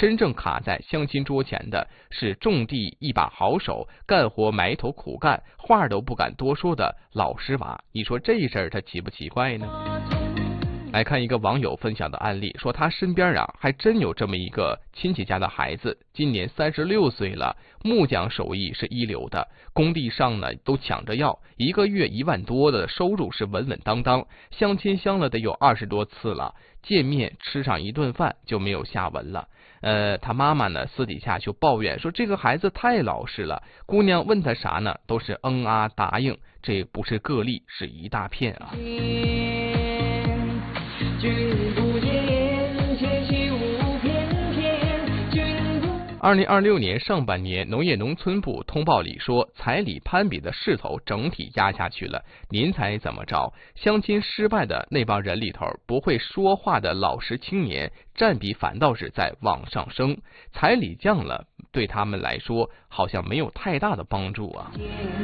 真正卡在相亲桌前的是种地一把好手，干活埋头苦干，话都不敢多说的老实娃。你说这事儿他奇不奇怪呢？来看一个网友分享的案例，说他身边还真有这么一个亲戚家的孩子，今年36岁了，木匠手艺是一流的，工地上呢都抢着要，一个月1万多的收入是稳稳当当，相亲相了得有20多次了，见面吃上一顿饭就没有下文了。他妈妈呢私底下就抱怨说这个孩子太老实了，姑娘问他啥呢都是嗯啊答应，这不是个例，是一大片啊。2026年上半年，农业农村部通报里说，彩礼攀比的势头整体压下去了。您猜怎么着？相亲失败的那帮人里头，不会说话的老实青年占比反倒是在往上升，彩礼降了，对他们来说好像没有太大的帮助啊。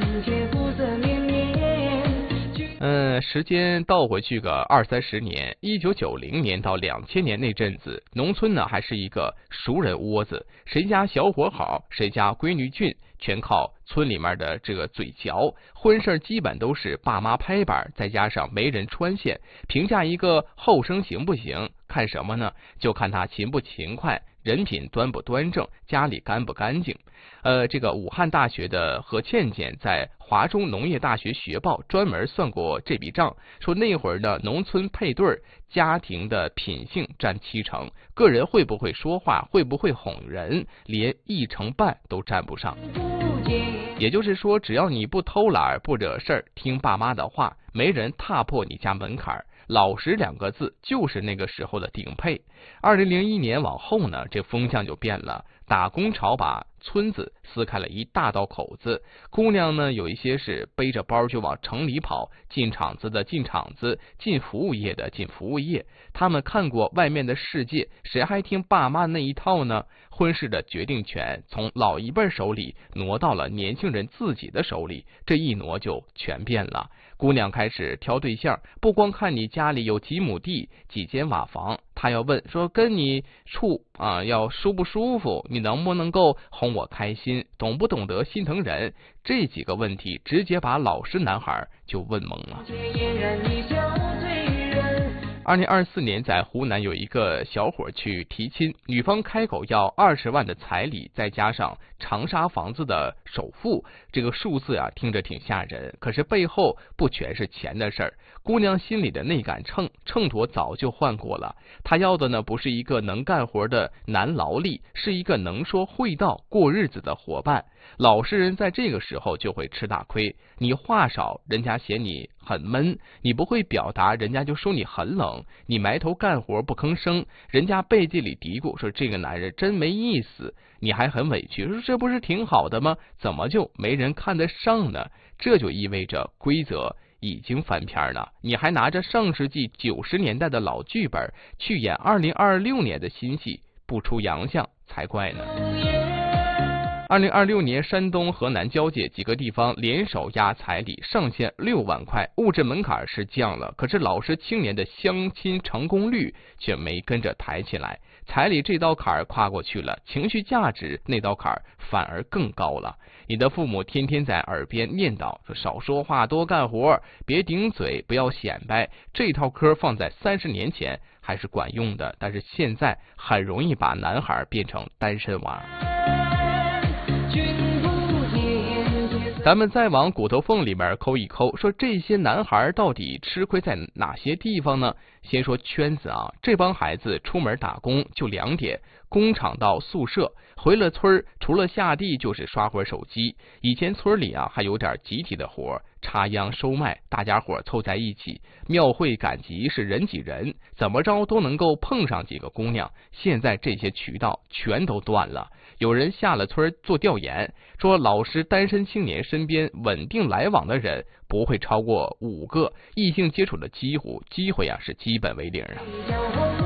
时间倒回去个20-30年，1990年到2000年那阵子，农村呢还是一个熟人窝子，谁家小伙好，谁家闺女俊，全靠村里面的这个嘴嚼，婚事基本都是爸妈拍板，再加上媒人穿线，评价一个后生行不行，看什么呢？就看他勤不勤快，人品端不端正，家里干不干净。这个武汉大学的何倩倩在华中农业大学学报专门算过这笔账，说那会儿的农村配对，家庭的品性占70%，个人会不会说话，会不会哄人，连1成半都占不上。也就是说，只要你不偷懒不惹事儿，听爸妈的话，没人踏破你家门槛，老实2个字就是那个时候的顶配。2001年往后呢，这风向就变了，打工潮把村子撕开了一大道口子，姑娘呢有一些是背着包就往城里跑，进厂子的进厂子，进服务业的进服务业。他们看过外面的世界，谁还听爸妈那一套呢？婚事的决定权从老一辈手里挪到了年轻人自己的手里，这一挪就全变了。姑娘开始挑对象，不光看你家里有几亩地几间瓦房，她要问说跟你处要舒不舒服，你能不能够哄我开心，懂不懂得心疼人，这几个问题直接把老实男孩就问懵了。2024年，在湖南有一个小伙去提亲，女方开口要20万的彩礼，再加上长沙房子的首付，这个数字听着挺吓人，可是背后不全是钱的事儿。姑娘心里的那杆秤砣早就换过了，她要的呢不是一个能干活的男劳力，是一个能说会道过日子的伙伴。老实人在这个时候就会吃大亏，你话少，人家嫌你很闷；你不会表达，人家就说你很冷；你埋头干活不吭声，人家背地里嘀咕说这个男人真没意思。你还很委屈，说这不是挺好的吗？怎么就没人看得上呢？这就意味着规则已经翻篇了，你还拿着上世纪90年代的老剧本去演2026年的新戏，不出洋相才怪呢。2026年，山东河南交界几个地方联手压彩礼，上限6万块，物质门槛是降了，可是老实青年的相亲成功率却没跟着抬起来。彩礼这道坎跨过去了，情绪价值那道坎反而更高了。你的父母天天在耳边念叨说少说话多干活，别顶嘴不要显摆，这套嗑放在30年前还是管用的，但是现在很容易把男孩变成单身娃。咱们再往骨头缝里面抠一抠，说这些男孩到底吃亏在哪些地方呢？先说圈子这帮孩子出门打工就2点，工厂到宿舍，回了村除了下地就是刷会手机。以前村里还有点集体的活，插秧收麦，大家伙凑在一起，庙会赶集是人挤人，怎么着都能够碰上几个姑娘。现在这些渠道全都断了。有人下了村做调研，说老实单身青年身边稳定来往的人不会超过5个，异性接触的机会是基本为0。